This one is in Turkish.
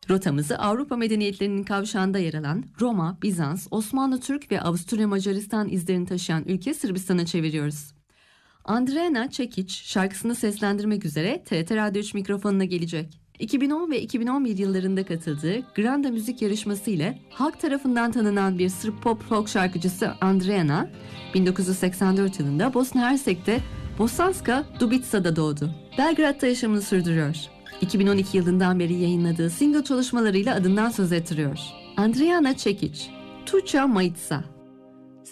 Rotamızı Avrupa medeniyetlerinin kavşağında yer alan Roma, Bizans, Osmanlı Türk ve Avusturya Macaristan izlerini taşıyan ülke Sırbistan'a çeviriyoruz. Andreana Çekiç şarkısını seslendirmek üzere TRT Radyo 3 mikrofonuna gelecek. 2010 ve 2011 yıllarında katıldığı Granda müzik yarışması ile halk tarafından tanınan bir Sırp pop folk şarkıcısı Andreana, 1984 yılında Bosna Hersek'te Bosanska Dubica'da doğdu. Belgrad'da yaşamını sürdürüyor. 2012 yılından beri yayınladığı single çalışmalarıyla adından söz ettiriyor. Andreana Çekiç, Tuça Maitsa.